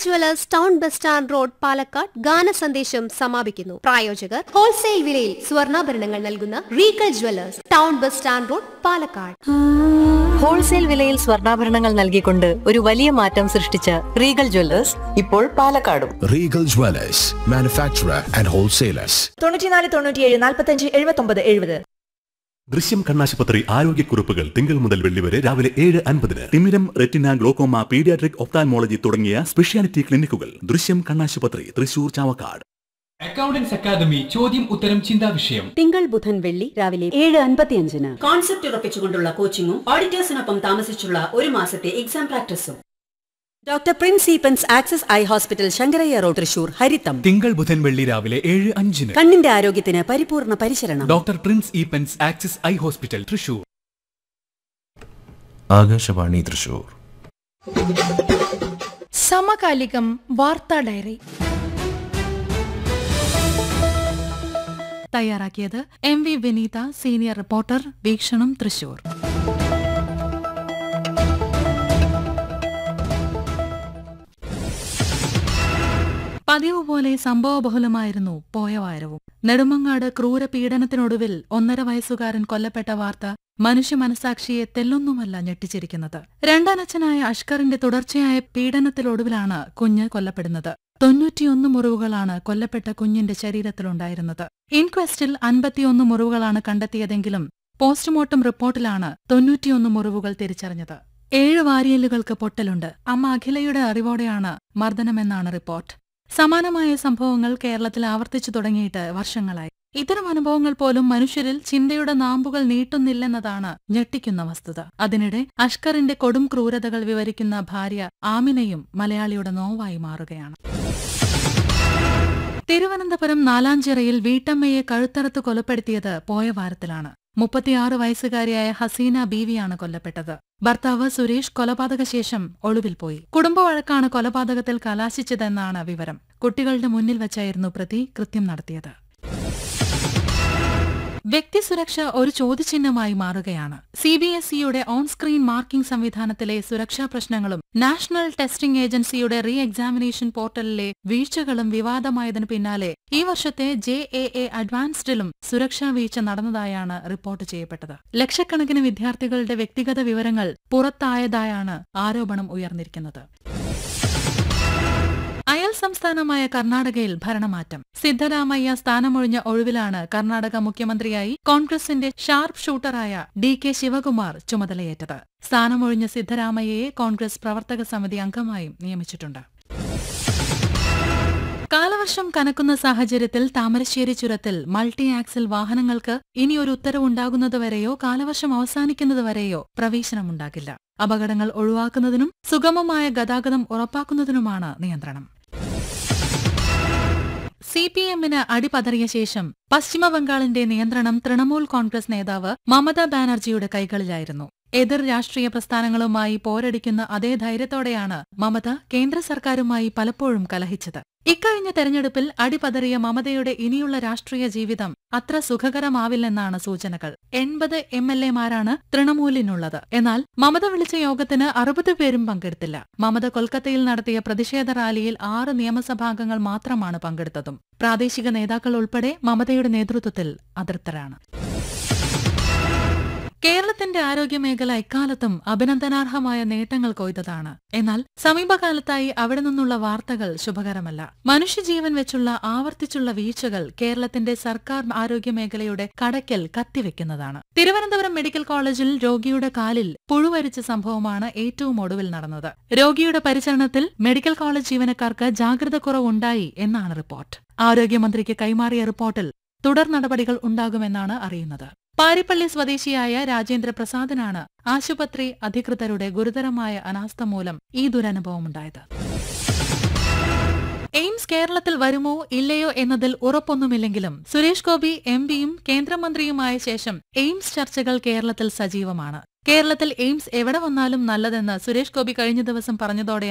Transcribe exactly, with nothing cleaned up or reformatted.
Jewellers town bus stand road Palakkad ഗാന സന്ദേശം സമാപിക്കുന്നു. പ്രായോജകർ ഹോൾസെയിൽ വിലയിൽ സ്വർണ്ണാഭരണങ്ങൾ നൽകുന്ന Regal jewellers town bus stand road Palakkad. Wholesale വിലയിൽ സ്വർണ്ണാഭരണങ്ങൾ നൽകിക്കൊണ്ട് ഒരു വലിയ മാറ്റം സൃഷ്ടിച്ച റീഗൽ ജ്വല്ലേഴ്സ് ഇപ്പോൾ പാലക്കാടും. Regal Jewellers, manufacturer and wholesalers. തൊണ്ണൂറ്റിനാല് തൊണ്ണൂറ്റിയേഴ് നാൽപ്പത്തഞ്ച് എഴുപത്തൊമ്പത് എഴുപത്. ദൃശ്യം കണ്ണാശുപത്രി ആരോഗ്യക്കുറിപ്പുകൾ തിങ്കൾ മുതൽ വെള്ളി വരെ രാവിലെ ഏഴ് അൻപതിന്. തിമിരം, റെറ്റിന, ഗ്ലോക്കോമ, പീഡിയാട്രിക്, ഒപ്താൽമോളജി തുടങ്ങിയ സ്പെഷ്യാലിറ്റി ക്ലിനിക്കുകൾ. ദൃശ്യം കണ്ണാശുപത്രി, തൃശൂർ, ചാവക്കാട്. അക്കൗണ്ടൻസ് അക്കാദമി ചോദ്യം ഉത്തരം ചിന്താ വിഷയം തിങ്കൾ ബുധൻ വെള്ളി രാവിലെ ഏഴ് അൻപത്തിയഞ്ചിന്. കോൺസെപ്റ്റ് ഉറപ്പിച്ചുകൊണ്ടുള്ള കോച്ചിങ്ങും ഓഡിറ്റേഴ്സിനൊപ്പം താമസിച്ചുള്ള ഒരു മാസത്തെ exam പ്രാക്ടീസും. Doctor Prince Eappen's access eye hospital, Sankaraiah road, Thrissur. ഹരിതം തിങ്കൾ ബുധൻ വെള്ളി രാവിലെ ഏഴ് അഞ്ചിന്. കണ്ണിന്റെ ആരോഗ്യത്തിന് പരിപൂർണ പരിശരണം. Doctor Prince Eappen's access eye hospital, Thrissur. Akashvani Thrissur. സമകാലികം വാർത്താ ഡയറി തയ്യാറാക്കിയത് എം വി വിനീത, സീനിയർ റിപ്പോർട്ടർ, വീക്ഷണം, തൃശൂർ. പതിവ് പോലെ സംഭവബഹുലമായിരുന്നു പോയ വാരവും. നെടുമങ്ങാട് ക്രൂര പീഡനത്തിനൊടുവിൽ ഒന്നര വയസ്സുകാരൻ കൊല്ലപ്പെട്ട വാർത്ത മനുഷ്യ മനസാക്ഷിയെ തെല്ലൊന്നുമല്ല ഞെട്ടിച്ചിരിക്കുന്നത്. രണ്ടാനച്ഛനായ അഷ്കറിന്റെ തുടർച്ചയായ പീഡനത്തിലൊടുവിലാണ് കുഞ്ഞ് കൊല്ലപ്പെടുന്നത്. തൊണ്ണൂറ്റിയൊന്ന് മുറിവുകളാണ് കൊല്ലപ്പെട്ട കുഞ്ഞിന്റെ ശരീരത്തിലുണ്ടായിരുന്നത്. ഇൻക്വസ്റ്റിൽ അൻപത്തിയൊന്ന് മുറിവുകളാണ് കണ്ടെത്തിയതെങ്കിലും പോസ്റ്റ്മോർട്ടം റിപ്പോർട്ടിലാണ് തൊണ്ണൂറ്റിയൊന്ന് മുറിവുകൾ തിരിച്ചറിഞ്ഞത്. ഏഴ് വാരിയലുകൾക്ക് പൊട്ടലുണ്ട്. അമ്മ അഖിലയുടെ അറിവോടെയാണ് മർദ്ദനമെന്നാണ് റിപ്പോർട്ട്. സമാനമായ സംഭവങ്ങൾ കേരളത്തിൽ ആവർത്തിച്ചു തുടങ്ങിയിട്ട് വർഷങ്ങളായി. ഇത്തരം അനുഭവങ്ങൾ പോലും മനുഷ്യരിൽ ചിന്തയുടെ നാമ്പുകൾ നീട്ടുന്നില്ലെന്നതാണ് ഞെട്ടിക്കുന്ന വസ്തുത. അതിനിടെ അഷ്കറിന്റെ കൊടും ക്രൂരതകൾ വിവരിക്കുന്ന ഭാര്യ ആമിനയും മലയാളിയുടെ നോവായി മാറുകയാണ്. തിരുവനന്തപുരം നാലാഞ്ചിറയിൽ വീട്ടമ്മയെ കഴുത്തറുത്ത് കൊലപ്പെടുത്തിയത് പോയ വാരത്തിലാണ്. മുപ്പത്തിയാറ് വയസ്സുകാരിയായ ഹസീന ബീവിയാണ് കൊല്ലപ്പെട്ടത്. ഭർത്താവ് സുരേഷ് കൊലപാതകശേഷം ഒളിവിൽ പോയി. കുടുംബവഴക്കാണ് കൊലപാതകത്തിൽ കലാശിച്ചതെന്നാണ് വിവരം. കുട്ടികളുടെ മുന്നിൽ വച്ചായിരുന്നു പ്രതി കൃത്യം നടത്തിയത്. വ്യക്തിസുരക്ഷ ഒരു ചോദ്യചിഹ്നമായി മാറുകയാണ്. സി ബി എസ് ഇയുടെ ഓൺ സ്ക്രീൻ മാർക്കിംഗ് സംവിധാനത്തിലെ സുരക്ഷാ പ്രശ്നങ്ങളും നാഷണൽ ടെസ്റ്റിംഗ് ഏജൻസിയുടെ റീ എക്സാമിനേഷൻ പോർട്ടലിലെ വീഴ്ചകളും വിവാദമായതിനു പിന്നാലെ ഈ വർഷത്തെ ജെ എ എ അഡ്വാൻസ്ഡിലും സുരക്ഷാ വീഴ്ച നടന്നതായാണ് റിപ്പോർട്ട് ചെയ്യപ്പെട്ടത്. ലക്ഷക്കണക്കിന് വിദ്യാർത്ഥികളുടെ വ്യക്തിഗത വിവരങ്ങൾ പുറത്തായതായാണ് ആരോപണം ഉയർന്നിരിക്കുന്നത്. അയൽ സംസ്ഥാനമായ കർണാടകയിൽ ഭരണമാറ്റം. സിദ്ധരാമയ്യ സ്ഥാനമൊഴിഞ്ഞ ഒഴിവിലാണ് കർണാടക മുഖ്യമന്ത്രിയായി കോൺഗ്രസിന്റെ sharp ഷൂട്ടറായ D K Shivakumar ചുമതലയേറ്റത്. സ്ഥാനമൊഴിഞ്ഞ സിദ്ധരാമയ്യയെ Congress പ്രവർത്തക സമിതി അംഗമായും നിയമിച്ചിട്ടുണ്ട്. കാലവർഷം കനക്കുന്ന സാഹചര്യത്തിൽ താമരശ്ശേരി ചുരത്തിൽ മൾട്ടി ആക്സിൽ വാഹനങ്ങൾക്ക് ഇനിയൊരു ഉത്തരവുണ്ടാകുന്നതുവരെയോ കാലവർഷം അവസാനിക്കുന്നതുവരെയോ പ്രവേശനമുണ്ടാകില്ല. അപകടങ്ങൾ ഒഴിവാക്കുന്നതിനും സുഗമമായ ഗതാഗതം ഉറപ്പാക്കുന്നതിനുമാണ് നിയന്ത്രണം. സി പി എമ്മിന് അടിപതറിയ ശേഷം പശ്ചിമബംഗാളിന്റെ നിയന്ത്രണം തൃണമൂൽ കോൺഗ്രസ് നേതാവ് മമതാ ബാനർജിയുടെ കൈകളിലായിരുന്നു. എതിർ രാഷ്ട്രീയ പ്രസ്ഥാനങ്ങളുമായി പോരടിക്കുന്ന അതേ ധൈര്യത്തോടെയാണ് മമത കേന്ദ്ര സർക്കാരുമായി പലപ്പോഴും കലഹിച്ചത്. ഇക്കഴിഞ്ഞ തെരഞ്ഞെടുപ്പിൽ അടിപതറിയ മമതയുടെ ഇനിയുള്ള രാഷ്ട്രീയ ജീവിതം അത്ര സുഖകരമാവില്ലെന്നാണ് സൂചനകൾ. എൺപത് എം എൽ എമാരാണ് തൃണമൂലിനുള്ളത്. എന്നാൽ മമത വിളിച്ച യോഗത്തിന് അറുപത് പേരും പങ്കെടുത്തില്ല. മമത കൊൽക്കത്തയിൽ നടത്തിയ പ്രതിഷേധ റാലിയിൽ ആറ് നിയമസഭാംഗങ്ങൾ മാത്രമാണ് പങ്കെടുത്തതും. പ്രാദേശിക നേതാക്കൾ ഉൾപ്പെടെ മമതയുടെ നേതൃത്വത്തിൽ അതൃപ്തരാണ്. കേരളത്തിന്റെ ആരോഗ്യമേഖല എക്കാലത്തും അഭിനന്ദനാർഹമായ നേട്ടങ്ങൾ കൊയ്തതാണ്. എന്നാൽ സമീപകാലത്തായി അവിടെ നിന്നുള്ള വാർത്തകൾ ശുഭകരമല്ല. മനുഷ്യജീവൻ വെച്ചുള്ള ആവർത്തിച്ചുള്ള വീഴ്ചകൾ കേരളത്തിന്റെ സർക്കാർ ആരോഗ്യമേഖലയുടെ കടയ്ക്കൽ കത്തിവെക്കുന്നതാണ്. തിരുവനന്തപുരം മെഡിക്കൽ കോളേജിൽ രോഗിയുടെ കാലിൽ പുഴുവരിച്ച സംഭവമാണ് ഏറ്റവും ഒടുവിൽ നടന്നത്. രോഗിയുടെ പരിചരണത്തിൽ മെഡിക്കൽ കോളേജ് ജീവനക്കാർക്ക് ജാഗ്രത കുറവുണ്ടായി എന്നാണ് റിപ്പോർട്ട്. ആരോഗ്യമന്ത്രിക്ക് കൈമാറിയ റിപ്പോർട്ടിൽ തുടർ നടപടികൾ ഉണ്ടാകുമെന്നാണ് അറിയുന്നത്. പാരിപ്പള്ളി സ്വദേശിയായ രാജേന്ദ്ര പ്രസാദിനാണ് ആശുപത്രി അധികൃതരുടെ ഗുരുതരമായ അനാസ്ഥ മൂലം ഈ ദുരനുഭവമുണ്ടായത്. എയിംസ് കേരളത്തിൽ വരുമോ ഇല്ലയോ എന്നതിൽ ഉറപ്പൊന്നുമില്ലെങ്കിലും സുരേഷ് ഗോപി എം പിയും കേന്ദ്രമന്ത്രിയുമായ ശേഷം എയിംസ് ചർച്ചകൾ കേരളത്തിൽ സജീവമാണ്. കേരളത്തിൽ എയിംസ് എവിടെ വന്നാലും നല്ലതെന്ന് സുരേഷ് ഗോപി കഴിഞ്ഞ ദിവസം പറഞ്ഞതോടെ